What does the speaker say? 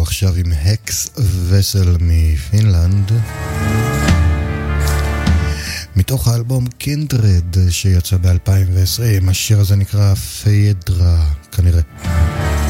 נעבור עכשיו עם הקס וסל מפינלנד, מתוך האלבום קינדרד שיצא ב-2020. השיר הזה נקרא פיידרה כנראה.